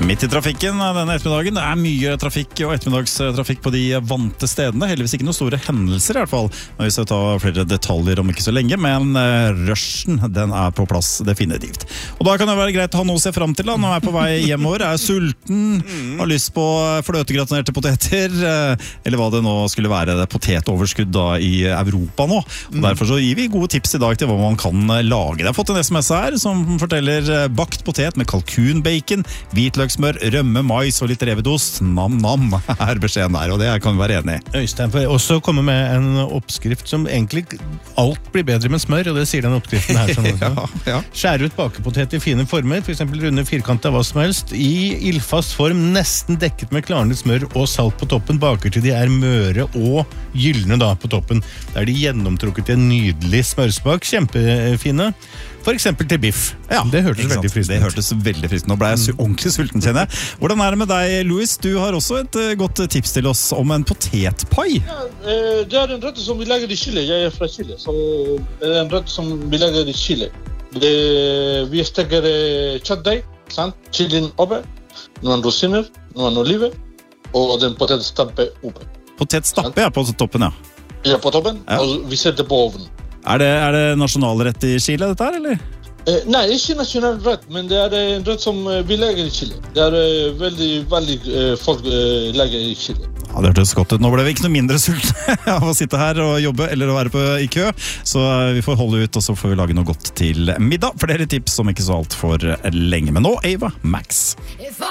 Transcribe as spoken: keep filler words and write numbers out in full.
Midt i trafikken denne ettermiddagen. Det er mye trafikk og ettermiddagstrafikk på de vante stedene. Heldigvis ikke noen store hendelser i hvert fall. Vi skal ta flere detaljer om ikke så lenge, men rushen, den er på plass definitivt. Og da kan det være greit å ha noe å se frem til da, når jeg er på vei hjemover, er sulten, har lyst på fløtegratinerte poteter, eller hva det nå skulle være, det potetoverskudd da i Europa nå. Og derfor så gir vi gode tips i dag til hva man kan lage. Jeg har fått en sms her som forteller bakt potet med kalkunbacon, hvitløksmør, rømme, mais og litt revedost. Nam-nam er beskjeden der, og det kan vi være enig i. Øystein får også komme med en oppskrift som egentlig alt blir bedre med smør, og det sier den oppskriften her. Sånn ja, ja. Skjær ut bakepotet i fine former, for eksempel runde firkanter, hva som helst, i ildfast form, nesten dekket med klarnet smør og salt på toppen, baker til de er møre og gyllene da på toppen. Da er de gjennomtrukket i en nydelig smørspak, kjempefine. For eksempel til biff. Ja, det hørtes veldig fristende. Det hørtes veldig fristende. Nå ble jeg ordentlig sulten, kjenner jeg. Hvordan er det med deg, Louis? Du har også et godt tips til oss om en potetpai. Ja, det er en rett som vi lager i Chile. Jeg er fra Chile, så det er en rett som vi lager i Chile. Det, vi steker kjøttdeig, sant? Chilien oppe, noen rosiner, noen oliver, og den potetstappe oppe. Potetstappe, ja, på toppen, ja. Ja, på toppen, ja. Og vi setter på ovnen. Er det, er det nasjonalrett i Chile, dette her, eller? Eh, nei, ikke nasjonalrett, men det er en rett som vi lager i Chile. Det er uh, veldig, veldig uh, folk uh, lager i Chile. Ja, det hørtes godt ut. Nå ble vi ikke noe mindre sulten av å sitte her og jobbe, eller å være på, i kø. Så vi får holde ut, og så får vi lage noe godt til middag. Flere tips om ikke så alt for lenge. Men nå, Ava Max.